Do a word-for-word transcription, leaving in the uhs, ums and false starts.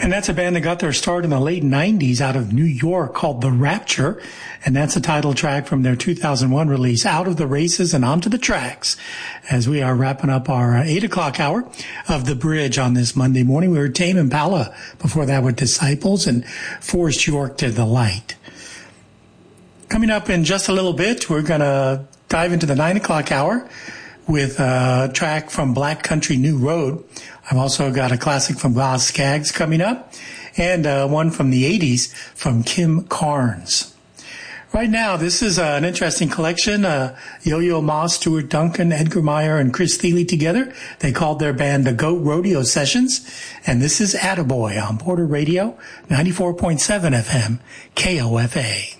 And that's a band that got their start in the late nineties out of New York called The Rapture. And that's a title track from their two thousand one release, Out of the Races and Onto the Tracks. As we are wrapping up our uh, eight o'clock hour of The Bridge on this Monday morning, we heard Tame Impala before that with Disciples and Forrest York to The Light. Coming up in just a little bit, we're going to dive into the nine o'clock hour with a track from Black Country New Road. I've also got a classic from Boz Scaggs coming up, and uh, one from the eighties from Kim Carnes. Right now, this is uh, an interesting collection. Uh, Yo-Yo Ma, Stuart Duncan, Edgar Meyer, and Chris Thile together. They called their band the Goat Rodeo Sessions, and this is Attaboy on Border Radio, ninety-four point seven F M, K O F A.